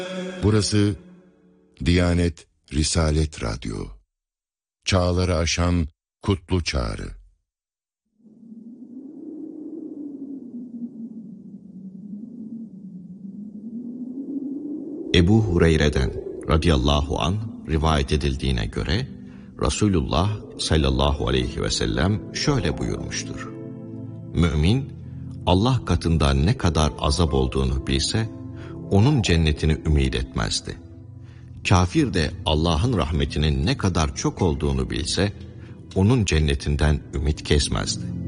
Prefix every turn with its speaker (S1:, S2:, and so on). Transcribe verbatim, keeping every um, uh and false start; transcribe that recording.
S1: Burası Diyanet Risalet Radyo. Çağları aşan kutlu çağrı.
S2: Ebu Hureyre'den radıyallahu anh rivayet edildiğine göre Resulullah sallallahu aleyhi ve sellem şöyle buyurmuştur: Mümin Allah katında ne kadar azap olduğunu bilse onun cennetini ümit etmezdi. Kafir de Allah'ın rahmetinin ne kadar çok olduğunu bilse onun cennetinden ümit kesmezdi.